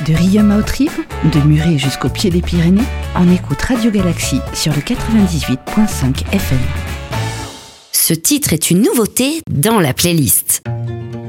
De Riom à Autrive, de Muret jusqu'au pied des Pyrénées, on écoute Radio Galaxie sur le 98.5 FM. Ce titre est une nouveauté dans la playlist.